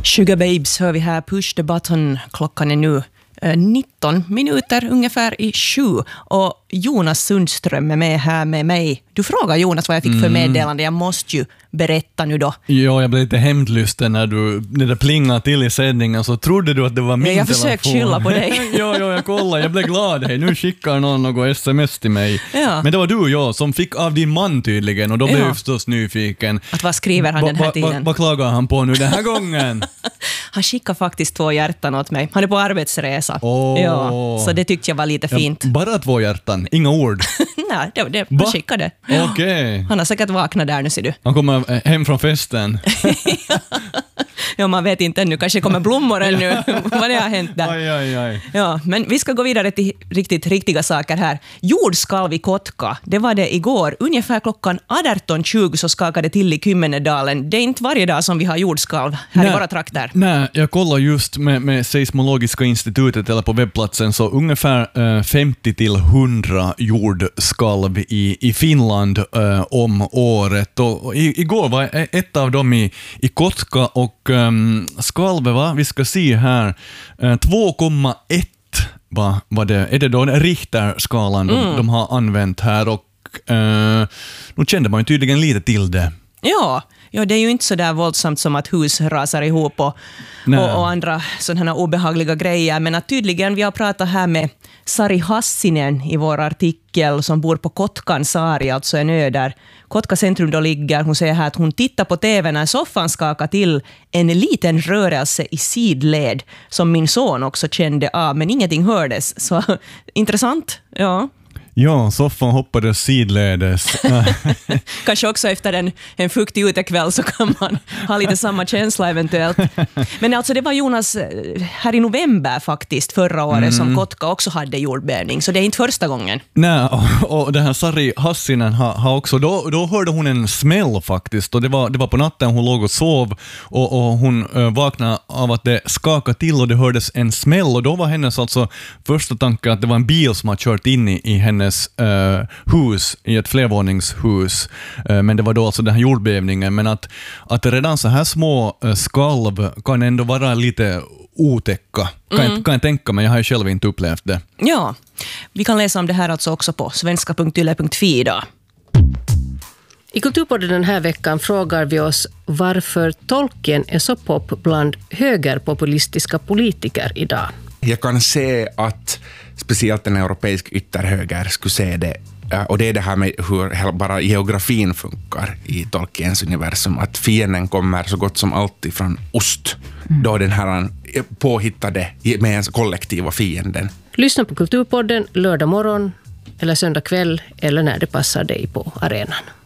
Sugar Babes hör vi här, Push the Button. Klockan är nu 19 minuter ungefär i 7. Och Jonas Sundström är med här med mig. Du frågar Jonas vad jag fick för meddelande. Jag måste ju berätta nu då. Ja, jag blev lite hämndlysten när det plingade till i sändningen, så trodde du att det var min jag försökte skylla på dig. ja, jag kollade. Jag blev glad. Hey, nu skickar någon något sms till mig. Ja. Men det var du och jag som fick av din man tydligen, och då blev jag förstås nyfiken. Att vad skriver han den här tiden? Vad klagar han på nu den här gången? Han skickade faktiskt 2 hjärtan åt mig. Han är på arbetsresa. Ja, så det tyckte jag var lite fint. Bara 2 hjärtan, inga ord. Nej, han skickade. Okej. Han har säkert vaknat där nu, ser du. Han kommer hem från festen. Ja, man vet inte ännu. Kanske kommer blommor ännu. Vad det har hänt där. Aj. Ja, men vi ska gå vidare till riktiga saker här. Jordskalv i Kotka, det var det igår. Ungefär klockan 18.20 så skakade till i Kymmenedalen. Det är inte varje dag som vi har jordskalv här i våra trakter. Nej, jag kollar just med Seismologiska institutet eller på webbplatsen, så ungefär 50-100 jordskalv i Finland om året. Och igår var ett av dem i Kotka, och skalvet var, vi ska se här, 2,1 var det. Är det då Richterskalan de har använt här, och nu kände man ju tydligen lite till det. Ja, det är ju inte så där våldsamt som att hus rasar ihop och andra sådana obehagliga grejer, men att tydligen, vi har pratat här med Sari Hassinen i vår artikel, som bor på Kotkan Saari, alltså en ö där Kotka centrum då ligger. Hon säger här att hon tittar på tv när soffan skakar till en liten rörelse i sidled som min son också kände av, men ingenting hördes. Så intressant, ja. Ja, soffan hoppade sidledes. Kanske också efter en fuktig utekväll så kan man ha lite samma känsla eventuellt. Men alltså det var Jonas här i november faktiskt förra året som Kotka också hade jordbävning, så det är inte första gången. Nej, och den här Sari Hassinen har också, då hörde hon en smäll faktiskt, och det var på natten hon låg och sov, och hon vaknade av att det skakade till och det hördes en smäll, och då var hennes alltså första tanke att det var en bil som har kört in i hennes hus, i ett flervåningshus, men det var då alltså den här jordbävningen. Men att redan så här små skalv kan ändå vara lite otäcka, kan jag tänka mig. Jag har ju själv inte upplevt det. Ja, vi kan läsa om det här alltså också på svenska.yle.fi idag. I Kulturpodden den här veckan frågar vi oss varför Tolkien är så pop bland högerpopulistiska politiker idag. Jag kan se att speciellt en europeisk ytterhöger skulle se det, och det är det här med hur bara geografin funkar i Tolkiens universum, att fienden kommer så gott som alltid från ost, då den här påhittade med kollektiva fienden. Lyssna på Kulturpodden lördag morgon eller söndag kväll eller när det passar dig på arenan.